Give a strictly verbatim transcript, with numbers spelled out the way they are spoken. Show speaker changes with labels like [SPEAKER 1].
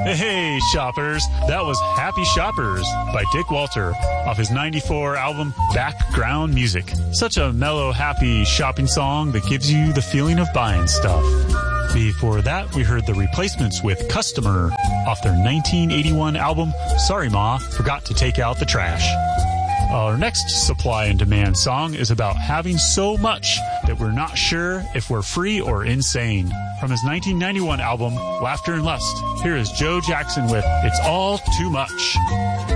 [SPEAKER 1] Hey, shoppers. That was Happy Shoppers by Dick Walter off his ninety-four album Background Music. Such a mellow, happy shopping song that gives you the feeling of buying stuff. Before that, we heard The Replacements with Customer off their nineteen eighty-one album Sorry Ma, Forgot to Take Out the Trash. Our next supply and demand song is about having so much that we're not sure if we're free or insane. From his nineteen ninety-one album, Laughter and Lust, here is Joe Jackson with It's All Too Much.